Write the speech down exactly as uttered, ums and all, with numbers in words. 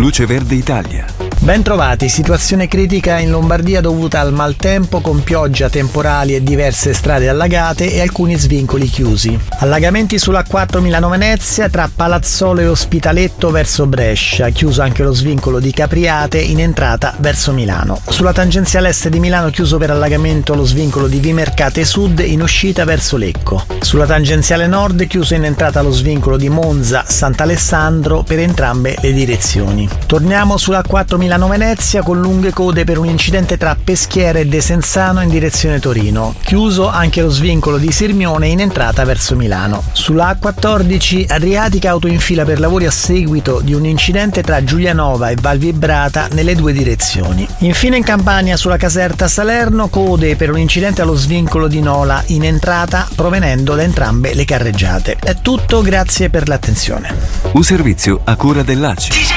Luce Verde Italia. Ben trovati, situazione critica in Lombardia dovuta al maltempo con pioggia, temporali e diverse strade allagate e alcuni svincoli chiusi. Allagamenti sull'A quattro Milano-Venezia tra Palazzolo e Ospitaletto verso Brescia, chiuso anche lo svincolo di Capriate in entrata verso Milano. Sulla tangenziale est di Milano chiuso per allagamento lo svincolo di Vimercate Sud in uscita verso Lecco. Sulla tangenziale nord chiuso in entrata lo svincolo di Monza Sant'Alessandro per entrambe le direzioni. Torniamo sull'A quattro Milano-Venezia con lunghe code per un incidente tra Peschiera e Desenzano in direzione Torino. Chiuso anche lo svincolo di Sirmione in entrata verso Milano. Sulla A quattordici Adriatica auto in fila per lavori a seguito di un incidente tra Giulianova e Valvibrata nelle due direzioni. Infine in Campania sulla Caserta Salerno code per un incidente allo svincolo di Nola in entrata provenendo da entrambe le carreggiate. È tutto, grazie per l'attenzione. Un servizio a cura dell'A C I.